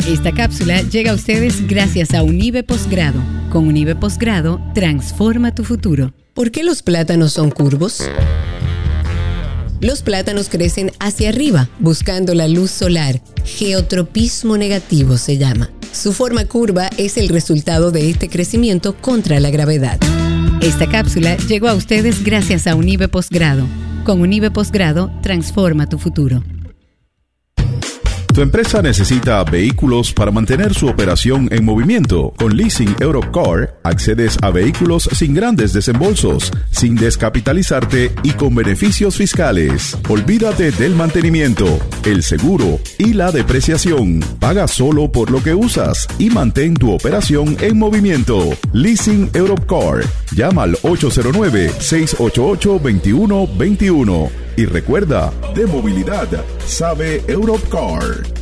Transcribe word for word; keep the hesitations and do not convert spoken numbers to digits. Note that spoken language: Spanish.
Esta cápsula llega a ustedes gracias a Unive Posgrado. Con Unive Posgrado, transforma tu futuro. ¿Por qué los plátanos son curvos? Los plátanos crecen hacia arriba, buscando la luz solar. Geotropismo negativo se llama. Su forma curva es el resultado de este crecimiento contra la gravedad. Esta cápsula llegó a ustedes gracias a Unive Posgrado. Con Unive Posgrado, transforma tu futuro. Tu empresa necesita vehículos para mantener su operación en movimiento. Con Leasing Europcar accedes a vehículos sin grandes desembolsos, sin descapitalizarte y con beneficios fiscales. Olvídate del mantenimiento, el seguro y la depreciación. Paga solo por lo que usas y mantén tu operación en movimiento. Leasing Europcar. Llama al ocho cero nueve, seis ocho ocho, dos uno dos uno. Y recuerda, de movilidad sabe Europcar.